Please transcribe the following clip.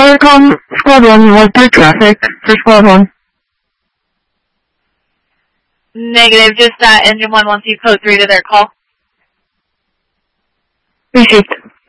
Starcom, Squad 1, was there traffic for Squad 1? Negative, just that Engine 1 wants you code 3 to their call. Received.